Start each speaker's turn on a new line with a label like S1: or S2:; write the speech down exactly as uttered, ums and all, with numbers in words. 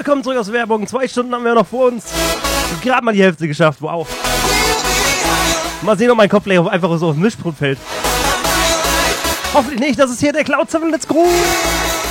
S1: Willkommen zurück aus Werbung. Zwei Stunden haben wir noch vor uns. Gerade mal die Hälfte geschafft. Wow. Mal sehen, ob mein Kopf gleich einfach so aufs Mischpult fällt. Hoffentlich nicht. Das ist hier der Cloud seven. Let's go.